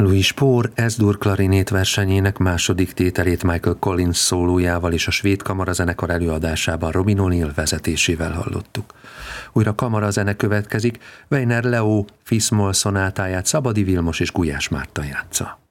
Louis Spohr S-dur klarinét versenyének második tételét Michael Collins szólójával és a svéd kamarazenekar előadásában Robin O'Neill vezetésével hallottuk. Újra kamarazene következik, Weiner Leo Fis-moll szonátáját Szabadi Vilmos és Gulyás Márton játsza.